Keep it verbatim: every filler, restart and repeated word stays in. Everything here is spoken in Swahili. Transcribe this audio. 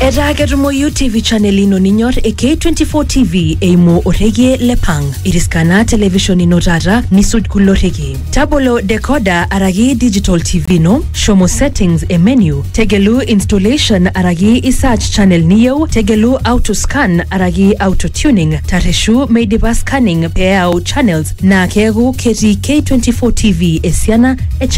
Era ketumoyu T V channel ino ninyor e K twenty-four T V eimu oregie lepang. Iriskana television ino tata nisuj kulo regie. Tabolo decoder aragi digital T V no, shomo settings e menu, tegelu installation aragi isearch channel niyo, tegelu auto scan aragi auto tuning, tareshu meidipa scanning peau channels na kegu keti K twenty-four T V esiana e